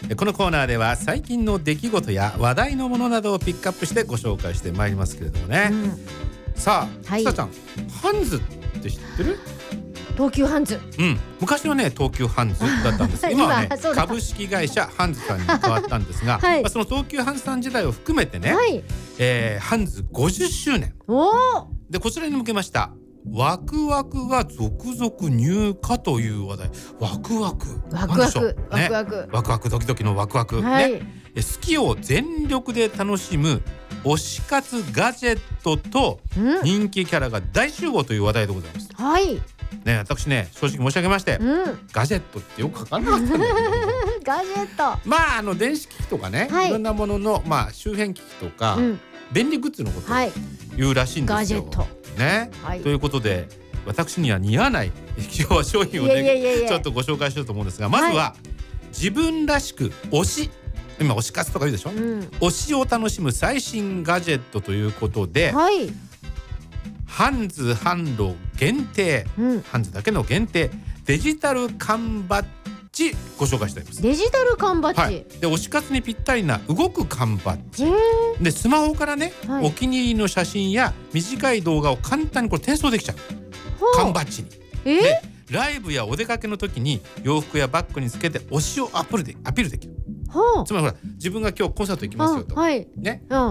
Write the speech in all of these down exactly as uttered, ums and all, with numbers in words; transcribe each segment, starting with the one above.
このコーナーでは最近の出来事や話題のものなどをピックアップしてご紹介してまいりますけれどもね、うん、さあ、はい、さあちゃん、ハンズって知ってる？ 東急ハンズ、 うん、昔はね東急ハンズだったんです今はね株式会社ハンズさんに変わったんですが、はい、まあ、その東急ハンズさん時代を含めてね、はい、えー、ハンズごじゅっしゅうねんおで、こちらに向けましたワクワクが続々入荷という話題。ワクワクワクワク、ね、ワクワクワクワクドキドキのワクワク、はい、ね、好きを全力で楽しむ推し活ガジェットと人気キャラが大集合という話題でございます、 うん、はいね、私ね正直申し上げまして、うん、ガジェットってよくわからなかったんだけどガジェット、 まああの電子機器とかね、はい、いろんなものの、まあ、周辺機器とか、うん、便利グッズのことを言うらしいんですよ、 ガジェット、 ね、はい、ということで私には似合わない今日は商品をねいやいやいやちょっとご紹介しようと思うんですが、まずは、はい、自分らしく推し、今推し活とか言うでしょ、うん、推しを楽しむ最新ガジェットということで、はい、ハンズ販路限定、うん、ハンズだけの限定デジタル缶バッジご紹介しております。 デジタル缶バッジ、はい、 で推し活にぴったりな動く缶バッジで、スマホからね、はい、お気に入りの写真や短い動画を簡単にこれ転送できちゃう缶バッジに、えー、でライブやお出かけの時に洋服やバッグにつけて推しをアピールでアピールできる。つまりほら自分が今日コンサート行きますよと、はい、ね、うん、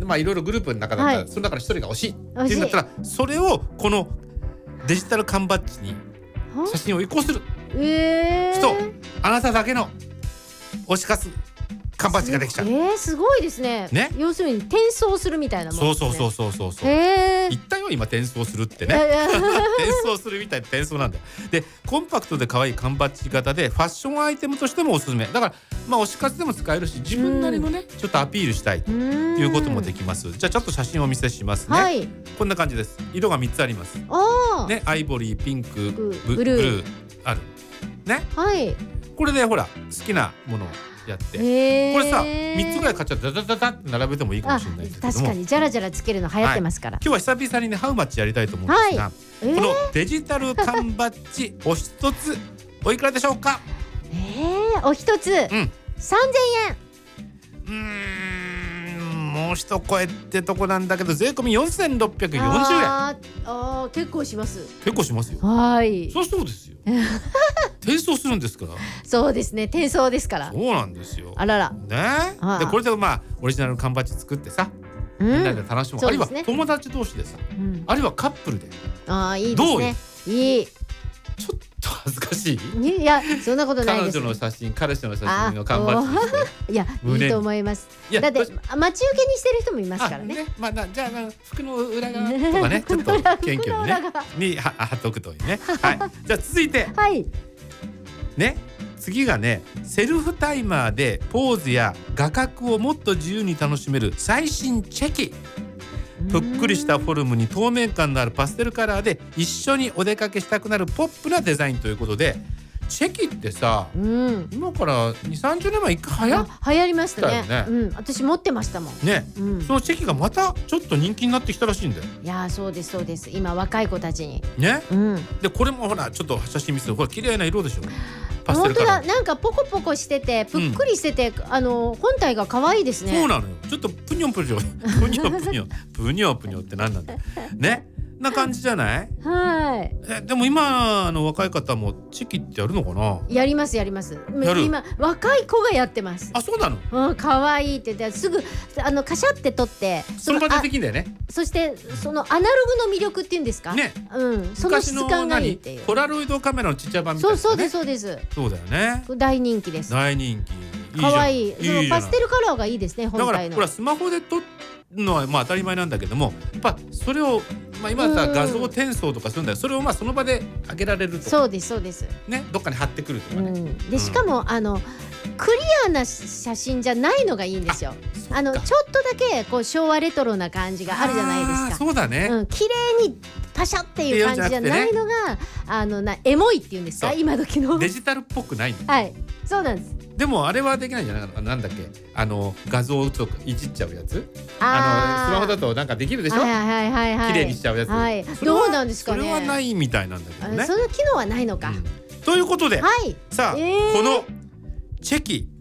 まあいろいろグループの中だったら、はい、その中の一人が推しっていうんだったらそれをこのデジタル缶バッジに写真を移行する、えー、とあなただけの推し活缶バッジができちゃう。 えー、すごいですね。ね、要するに転送するみたいなもんですね。 そうそうそうそうそう、えー、言ったよ今転送するってね転送するみたいな転送なんだよ。でコンパクトで可愛い缶バッジ型でファッションアイテムとしてもおすすめだから、まあ推し活でも使えるし自分なりのねちょっとアピールしたいということもできます。じゃあちょっと写真をお見せしますね、はい、こんな感じです。色がみっつあります、ね、アイボリー、ピンク、ブ、ブルーあるね、はい、これでほら好きなものをやって、これさみっつぐらい買っちゃってダダダダって並べてもいいかもしれないですけども、 確かにジャラジャラつけるの流行ってますから、 はい、今日は久々にねハウマッチやりたいと思うんですが、はい、えー、このデジタル缶バッジお一つおいくらでしょうか？ えー、お一つ、うん、さんぜんえん。 うーん、もう一声ってとこなんだけど税込みよんせんろっぴゃくよんじゅうえん。ああ、結構します。 結構しますよ。 はい。 そうそうですよ。転送するんですから。 そうですね、転送ですから。 そうなんですよ。 あらら。 ね。でこれでまあオリジナル缶バッジ作ってさ、うん、みんなで楽しむ。あるいは友達同士でさ、うん、あるいはカップルで。 ああ、いいですね。いい。 ちょっと恥ずかしい。 いや、そんなことないです。 彼女の写真、彼氏の写真の缶バッジにして。 いや、いいと思います。だって待ち受けにしてる人もいますからね。 まあじゃあ服の裏側とかね、ちょっと謙虚にねに貼っとくといいね。はい。じゃあ続いて。はい。ね。次がね、セルフタイマーでポーズや画角をもっと自由に楽しめる最新チェキ。ぷっくりしたフォルムに透明感のあるパステルカラーで一緒にお出かけしたくなるポップなデザインということで、チェキってさ、うん、今からにじゅう、さんじゅうねんまえ一回流行ったよね。 流行りましたね。うん、私持ってましたもんね、うん、そのチェキがまたちょっと人気になってきたらしいんだよ。 いや、そうですそうです。今若い子たちにね、うん、でこれもほらちょっと写真見せて、これ綺麗な色でしょ。 パステルカラー。本当だ、なんかポコポコしててぷっくりしてて、うん、あの本体が可愛いですね。 そうなのよ。ちょっとプニョンプニョンプニョンプニョンプニョンプニョンって何なんだね。な感じじゃない？はい。えでも今の若い方もチェキってやるのかな？ やりますやります。今若い子がやってます。 あ、そうなの？ うん、可愛いって言ってすぐあのカシャって撮ってその場でできんだよね。 そしてそのアナログの魅力っていうんですか？ね。うん。その質感がいいっていう。 ポラロイドカメラのちっちゃい版みたいな、ね。 そうそうですそうです。 そうだよね。 大人気です。 大人気。 可愛い。そのパステルカラーがいいですね。本体の。 だからほらスマホで撮るのはまあ当たり前なんだけども、やっぱそれをまあ今だったら画像転送とかするんだよ。それをまあその場で上げられるとか。 そうですそうです。 ね、どっかに貼ってくるとかね。うん、 でしかも、うん、あのクリアな写真じゃないのがいいんですよ。あのちょっとだけこう昭和レトロな感じがあるじゃないですか。 そうだね。 うん、綺麗にパシャっていう感じじゃないのが、ね、あのなエモいっていうんですか、今時のデジタルっぽくない。 はい、そうなんです。 でもあれはできないんじゃないかな。なんだっけ、あの画像をちょっといじっちゃうやつ。あのスマホだとなんかできるでしょ。はいはいはいはい。綺麗にしちゃうやつ。はい。 どうなんですかね。 それはないみたいなんだけどね。 その機能はないのか。 うん、ということで、はい、さあ、えー、このチェキ